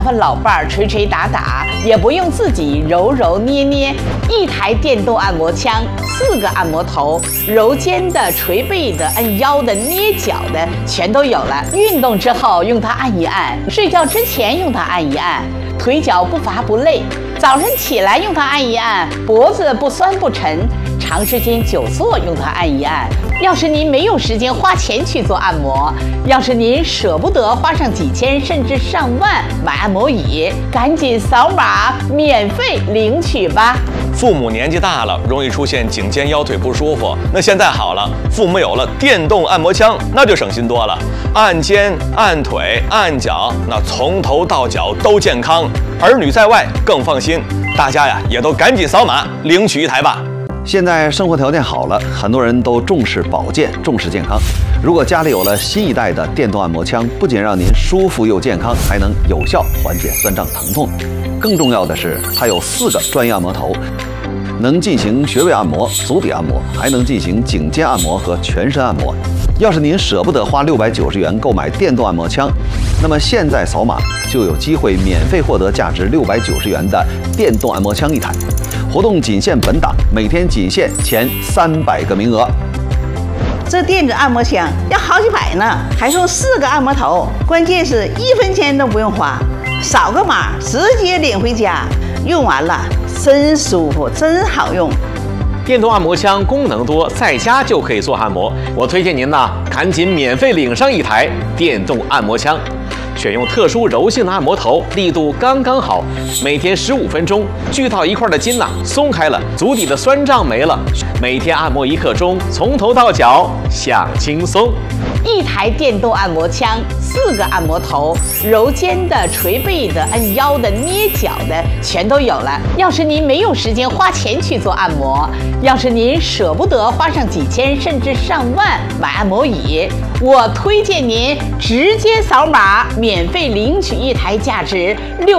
和老伴儿捶捶打打，也不用自己揉揉捏捏，一台电动按摩枪，4个按摩头，揉肩的、捶背的、按腰的、捏脚的，全都有了。运动之后用它按一按，睡觉之前用它按一按，腿脚不乏不累。早晨起来用它按一按，脖子不酸不沉。长时间久坐用它按一按。要是您没有时间花钱去做按摩，要是您舍不得花上几千甚至上万买按摩椅，赶紧扫码免费领取吧。 父母年纪大了，容易出现颈肩腰腿不舒服，那现在好了，父母有了电动按摩枪，那就省心多了。按肩、按腿、按脚，那从头到脚都健康，儿女在外更放心。大家呀，也都赶紧扫码领取一台吧。 现在生活条件好了，很多人都重视保健，重视健康。如果家里有了新一代的电动按摩枪，不仅让您舒服又健康，还能有效缓解酸胀疼痛。更重要的是，它有4个专业按摩头，能进行穴位按摩、足底按摩，还能进行颈肩按摩和全身按摩。要是您舍不得花690元购买电动按摩枪，那么现在扫码就有机会免费获得价值690元的电动按摩枪一台。活动仅限本档，每天仅限前300个名额。 这电子按摩枪要好几百呢，还送4个按摩头，关键是1分钱都不用花，扫个码直接领回家，用完了真舒服，真好用。 电动按摩枪功能多，在家就可以做按摩。我推荐您呢，赶紧免费领上一台电动按摩枪。选用特殊柔性的按摩头，力度刚刚好，每天15分钟，聚到一块的筋松开了，足底的酸胀没了。每天按摩1刻钟，从头到脚享轻松。 一台电动按摩枪，4个按摩头，揉肩的、捶背的、按腰的、捏脚的，全都有了。要是您没有时间花钱去做按摩，要是您舍不得花上几千甚至上万买按摩椅，我推荐您直接扫码免费领取一台价值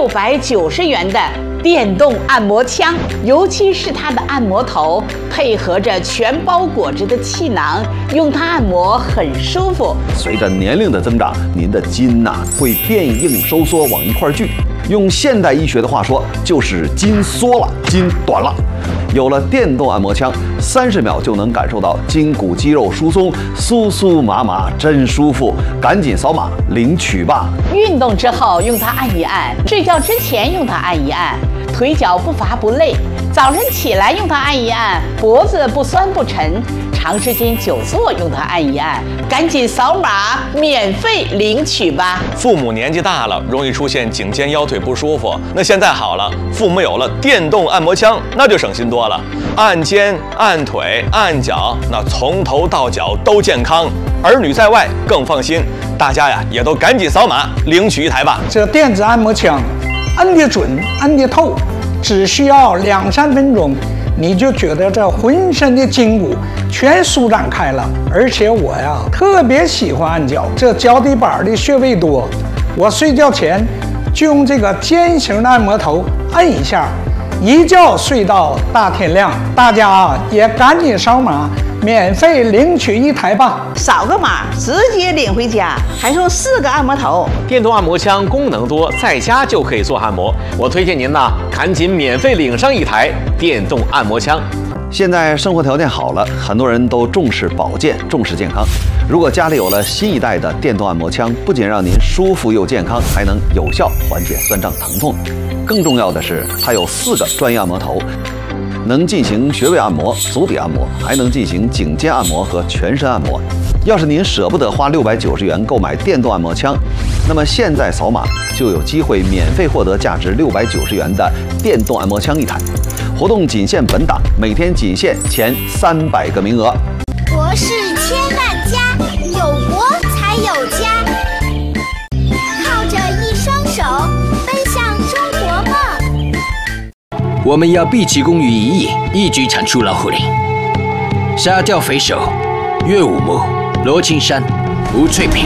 690元的电动按摩枪，尤其是它的按摩头配合着全包裹着的气囊，用它按摩很舒服。 随着年龄的增长，您的筋会变硬收缩往一块聚，用现代医学的话说，就是筋缩了，筋短了。有了电动按摩枪，30秒就能感受到筋骨肌肉疏松，酥酥麻麻，真舒服。赶紧扫码领取吧！ 运动之后用它按一按，睡觉之前用它按一按，腿脚不乏不累。早晨起来用它按一按，脖子不酸不沉。长时间久坐用它按一按，赶紧扫码免费领取吧。 父母年纪大了，容易出现颈肩腰腿不舒服，那现在好了，父母有了电动按摩枪，那就省心多了。按肩、按腿、按脚，那从头到脚都健康，儿女在外更放心。大家呀，也都赶紧扫码领取一台吧。 这电子按摩枪，按得准，按得透，只需要2-3分钟，你就觉得这浑身的筋骨全舒展开了。而且我呀，特别喜欢按脚，这脚底板的穴位多，我睡觉前就用这个尖形的按摩头按一下，一觉睡到大天亮。大家也赶紧扫码免费领取一台吧， 扫个码直接领回家，还送4个按摩头。 电动按摩枪功能多，在家就可以做按摩。我推荐您呢，赶紧免费领上一台电动按摩枪。 现在生活条件好了，很多人都重视保健，重视健康。如果家里有了新一代的电动按摩枪，不仅让您舒服又健康，还能有效缓解酸胀疼痛。更重要的是，它有4个专业按摩头，能进行穴位按摩、足底按摩，还能进行颈肩按摩和全身按摩。要是您舍不得花690元购买电动按摩枪，那么现在扫码就有机会免费获得价值690元的电动按摩枪一台。活动仅限本档，每天仅限前300个名额。 国是千万家，有国才有家。靠着一双手，奔向中国梦。 我们要毕其功于一役，一举铲除老虎林，杀掉匪首岳武穆、罗青山、吴翠萍。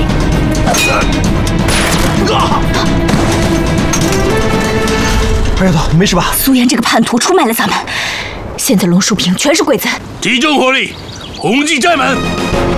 二丫头，你没事吧？ 苏岩这个叛徒出卖了咱们，现在龙树坪全是鬼子。 集中火力，轰击寨门！